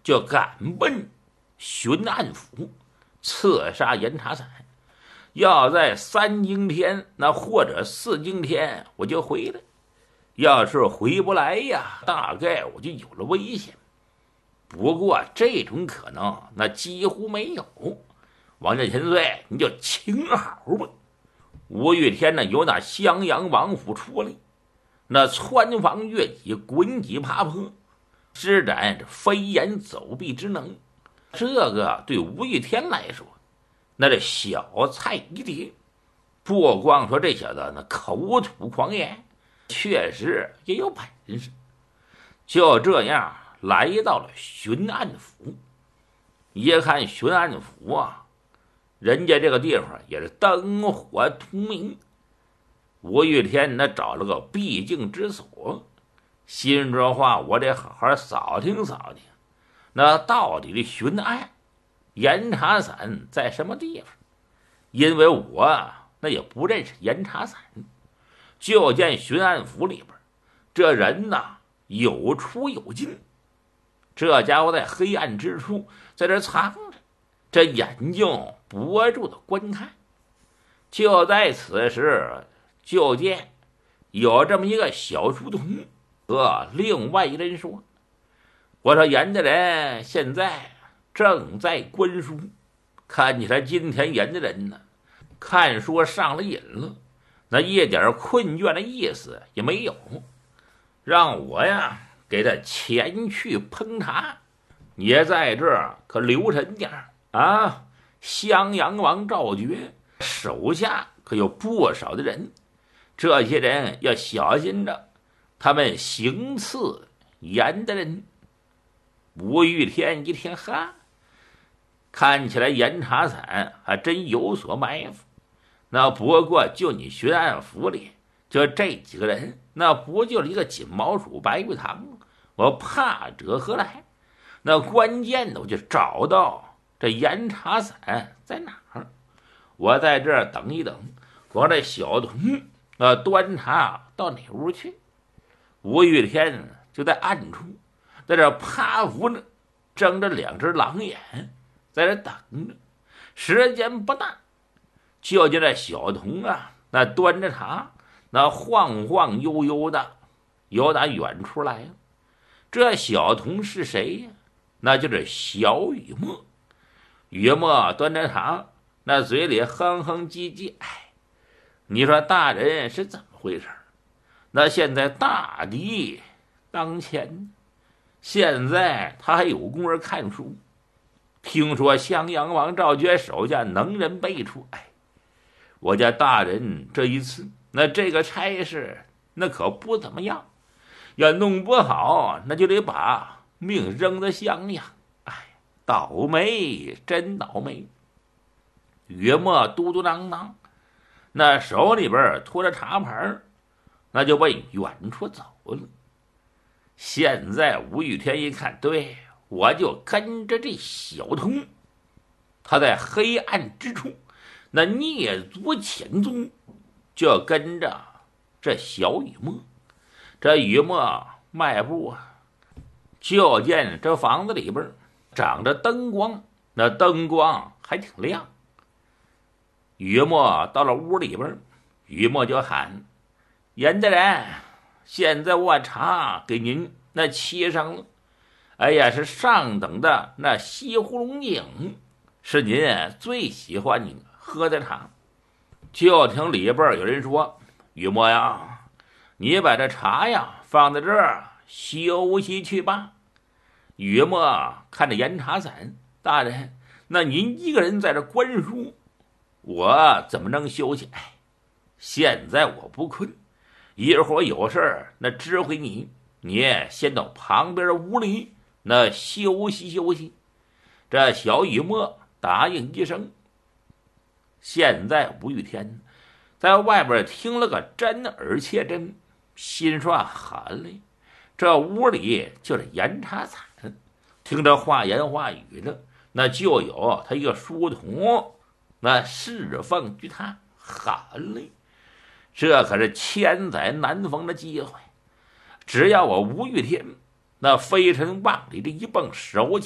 就赶奔巡按府，刺杀严查散。要在3更天，那或者4更天，我就回来。要是回不来呀，大概我就有了危险。不过这种可能那几乎没有。王家千岁，你就请好吧。吴玉天呢，由那襄阳王府出来，那穿房越脊，滚脊爬坡，施展这飞檐走壁之能。这个对吴玉天来说，那这小菜一碟。不光说这小子那口吐狂言，确实也有本事。就这样来到了巡按府，一看巡按府啊，人家这个地方也是灯火通明。吴玉天那找了个僻静之所，心说话我得好好扫听扫听，那到底的巡按严查散在什么地方？因为我那也不认识严查散。就见巡按府里边这人呐有出有进，这家伙在黑暗之处在这藏着，这眼睛不住的观看。就在此时，就见有这么一个小书童和另外一人说：“我说严家人现在正在观书，看起来今天严家人呢看书上了瘾了，那一点困倦的意思也没有，让我呀给他前去烹茶。你在这儿可留神点啊！襄阳王赵觉手下可有不少的人，这些人要小心着，他们行刺严的人。”吴玉天一听，哈，看起来严查散还真有所埋伏。那不过就你巡按府里就这几个人，那不就是一个锦毛鼠白玉堂吗？我怕者何来？那关键的我就找到这严查散在哪儿，我在这儿等一等，我这小童端茶到哪屋去。吴玉天就在暗处在这趴伏着，睁着2只狼眼在这等着。时间不大，就见这小童啊那端着茶，那晃晃悠悠的由打远处来了。这小童是谁呀？那就是小雨墨。雨墨端着茶，那嘴里哼哼唧唧，哎，你说大人是怎么回事？那现在大敌当前，现在他还有功夫看书。听说襄阳王赵觉手下能人辈出，哎，我家大人这一次那这个差事那可不怎么样，要弄不好那就得把命扔在襄阳。哎，倒霉，真倒霉。约莫嘟嘟囔囔，那手里边托着茶盘，那就往远处走了。现在吴玉天一看，对，我就跟着这小童，他在黑暗之处那蹑足潜踪，就跟着这小雨墨。这雨墨迈步啊，就见这房子里边长着灯光，那灯光还挺亮。雨墨到了屋里边，雨墨就喊：“严大人，现在我茶给您那沏上了。哎呀，是上等的那西湖龙井，是您最喜欢你喝的茶。”就听里边有人说：“雨墨呀，你把这茶呀放在这儿休息去吧。”雨墨看着严查散：“大人，那您一个人在这观书，我怎么能休息？哎，现在我不困，一会儿有事儿那知会你，你先到旁边的屋里那休息休息。”这小雨墨答应一声。现在吴玉天在外边听了个真耳切真，心说好嘞，这屋里就是严查散，听着话言话语的，那就有他一个书童，那侍奉于他。好嘞，这可是千载难逢的机会，只要我吴玉天那飞尘万里的一蹦手起